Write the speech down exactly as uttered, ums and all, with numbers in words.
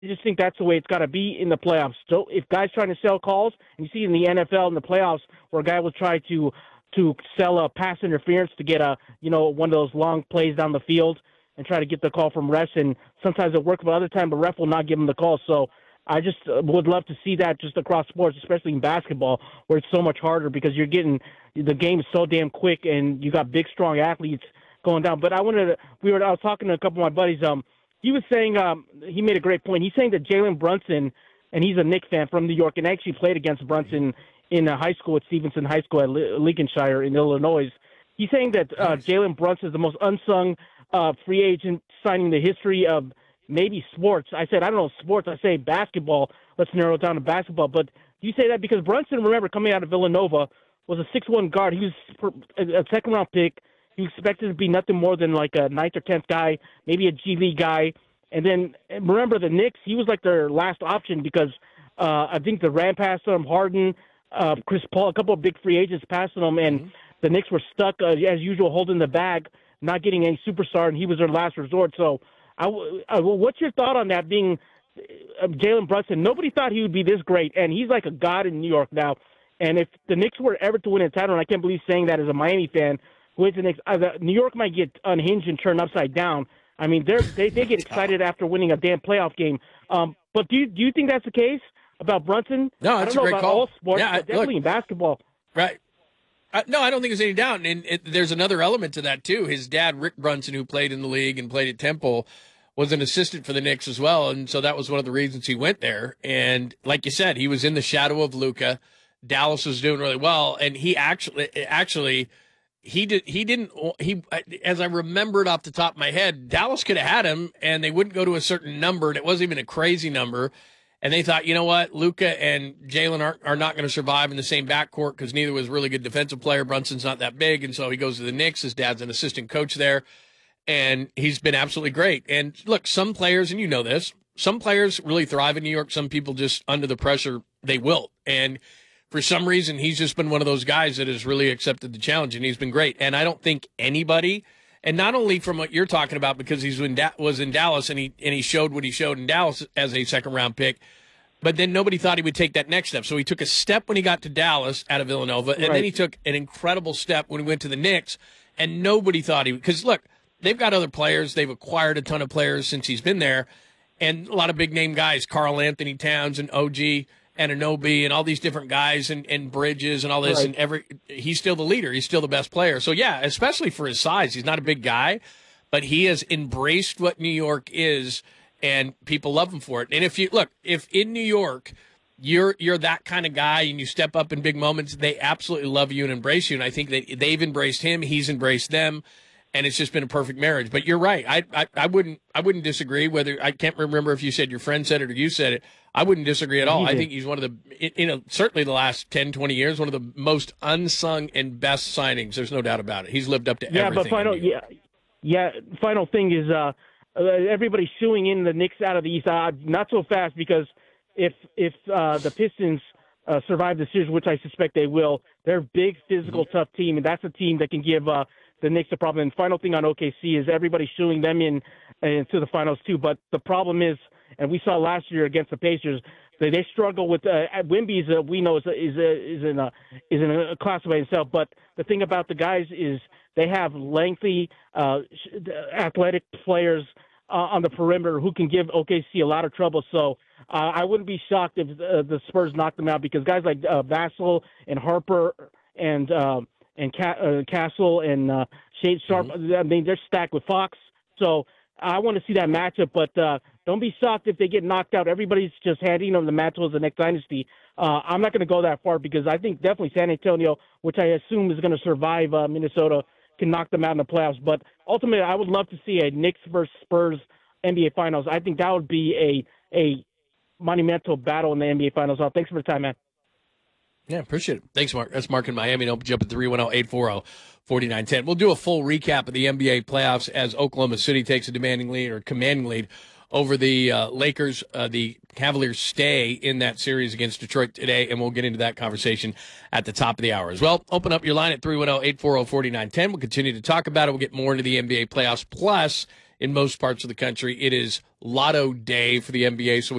I just think that's the way it's got to be in the playoffs. So if guys trying to sell calls, and you see in the N F L in the playoffs where a guy will try to to sell a pass interference to get a you know one of those long plays down the field and try to get the call from refs, and sometimes it works, but other time the ref will not give him the call. So I just uh, would love to see that just across sports, especially in basketball, where it's so much harder because you're getting the game is so damn quick, and you got big, strong athletes going down. But I wanted to, we were I was talking to a couple of my buddies. Um, he was saying um, he made a great point. He's saying that Jalen Brunson, and he's a Knicks fan from New York, and actually played against Brunson in uh, high school at Stevenson High School at Lincolnshire in Illinois. He's saying that uh, Jalen Brunson is the most unsung uh, free agent signing in the history of maybe sports. I said, I don't know sports. I say basketball. Let's narrow it down to basketball. But do you say that because Brunson, remember, coming out of Villanova, was a six one guard. He was a second-round pick. He was expected to be nothing more than like a ninth or tenth guy, maybe a G League guy. And then remember the Knicks, he was like their last option because uh, I think the Rand passed him, Harden, uh, Chris Paul, a couple of big free agents passed him, and mm-hmm. the Knicks were stuck, uh, as usual, holding the bag, not getting any superstar, and he was their last resort. So I, I, what's your thought on that being uh, Jalen Brunson? Nobody thought he would be this great, and he's like a god in New York now. And if the Knicks were ever to win a title, and I can't believe saying that as a Miami fan, who is the Knicks, uh, the, New York might get unhinged and turned upside down. I mean, they're, they they get excited after winning a damn playoff game. Um, but do you, do you think that's the case about Brunson? No, that's I don't know a great about call. all sports, yeah, but definitely look, in basketball. Right. Uh, no, I don't think there's any doubt. And it, there's another element to that, too. His dad, Rick Brunson, who played in the league and played at Temple, was an assistant for the Knicks as well. And so that was one of the reasons he went there. And like you said, he was in the shadow of Luka. Dallas was doing really well. And he actually, actually, he did, he didn't, he, as I remembered off the top of my head, Dallas could have had him and they wouldn't go to a certain number. And it wasn't even a crazy number. And they thought, you know what, Luka and Jalen are, are not going to survive in the same backcourt because neither was a really good defensive player. Brunson's not that big. And so he goes to the Knicks. His dad's an assistant coach there. And he's been absolutely great. And look, some players, and you know this, some players really thrive in New York. Some people just under the pressure, they wilt. And for some reason, he's just been one of those guys that has really accepted the challenge, and he's been great. And I don't think anybody, and not only from what you're talking about, because he was in Dallas and he and he showed what he showed in Dallas as a second-round pick, but then nobody thought he would take that next step. So he took a step when he got to Dallas out of Villanova, and right. then he took an incredible step when he went to the Knicks, and nobody thought he would. Because, look, they've got other players. They've acquired a ton of players since he's been there, and a lot of big-name guys, Karl Anthony Towns and O G Anunoby and all these different guys and, and Bridges and all this. Right. And every he's still the leader. He's still the best player. So, yeah, especially for his size. He's not a big guy, but he has embraced what New York is, and people love him for it. And if you look, if in New York you're you're that kind of guy and you step up in big moments, they absolutely love you and embrace you. And I think that they've embraced him. He's embraced them. And it's just been a perfect marriage. But you're right. I, I I wouldn't I wouldn't disagree. Whether I can't remember if you said your friend said it or you said it. I wouldn't disagree at all. I think he's one of the, you know, certainly the last ten, twenty years, one of the most unsung and best signings. There's no doubt about it. He's lived up to yeah, everything. But final, yeah, yeah. Final thing is uh, everybody's shooing in the Knicks out of the East. Uh, not so fast, because if if uh, the Pistons uh, survive the series, which I suspect they will, they're a big, physical, mm-hmm. tough team, and that's a team that can give uh, the Knicks a problem. And final thing on O K C is everybody's shooing them in into the finals too. But the problem is, and we saw last year against the Pacers, they, they struggle with uh, Wemby's. Uh, we know is a, is a, is in a is in a class by himself. But the thing about the guys is they have lengthy, uh, athletic players uh, on the perimeter who can give O K C a lot of trouble. So uh, I wouldn't be shocked if uh, the Spurs knocked them out, because guys like uh, Vassell and Harper and uh, and Ca- uh, Castle and uh, Shade Sharp, mm-hmm. I mean, they're stacked with Fox. So I want to see that matchup, but uh, don't be shocked if they get knocked out. Everybody's just handing them the mantle as the next dynasty. Uh, I'm not going to go that far, because I think definitely San Antonio, which I assume is going to survive uh, Minnesota, can knock them out in the playoffs. But ultimately, I would love to see a Knicks versus Spurs N B A Finals. I think that would be a a monumental battle in the N B A Finals. So thanks for the time, man. Yeah, appreciate it. Thanks, Mark. That's Mark in Miami. Don't jump at three one zero, eight four zero, four nine one zero. We'll do a full recap of the N B A playoffs as Oklahoma City takes a demanding lead or commanding lead over the uh, Lakers. Uh, the Cavaliers stay in that series against Detroit today, and we'll get into that conversation at the top of the hour as well. Open up your line at three one zero, eight four zero, four nine one zero. We'll continue to talk about it. We'll get more into the N B A playoffs. Plus, in most parts of the country. It is lotto day for the N B A, so